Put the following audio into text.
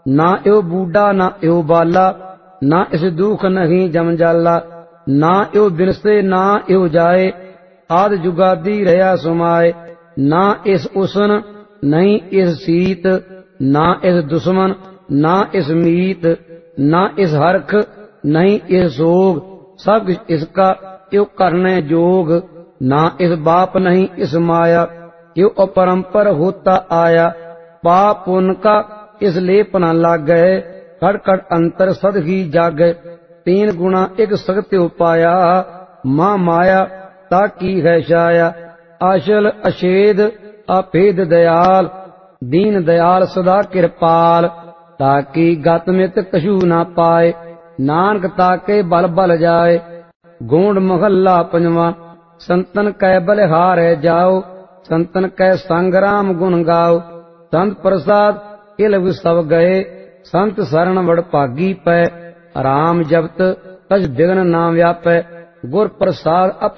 ना यो बूढ़ा ना यो बाला, ना इस दुख नहीं जम जाला। ना यो बिनसे ना यो जाए, आद जुगादी रहा सुमाए। ना इस उसन नहीं इस सीत, ना इस दुश्मन ना इस मीत। ना इस हरख नहीं इस सोग, सब कुछ इसका यो करने जोग। ना इस बाप नहीं इस माया, यो अपरंपर होता आया। पाप पुण्य का इस लेप न लाग गए, खड़ खड़ अंतर सद ही जागे। तीन गुणा एक सत्य उपाया, माँ माया ताकी है छाया। अचल अछेद अभेद दयाल, दीन दयाल सदा कृपाल। ताकि गतमित कछू न पाए, नानक ताके बल बल जाए। गोंड महला पंजवा, संतन कै बलिहारे जाओ, संतन कै संग्राम गुण गाओ। संत प्रसाद इलव सब गए, संत शरण बड़ भागी पै। राम जपत तज बिघ्न ना व्यापै, गुर प्रसाद